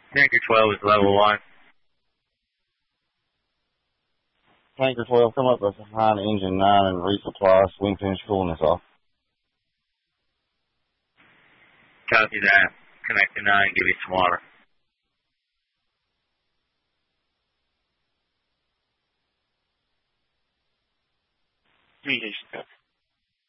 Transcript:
Tanker 12 is level 1. Tanker 12, come up behind engine 9 and resupply, swing finish coolness off. Copy that. Connect to 9, give you some water. Communication copy.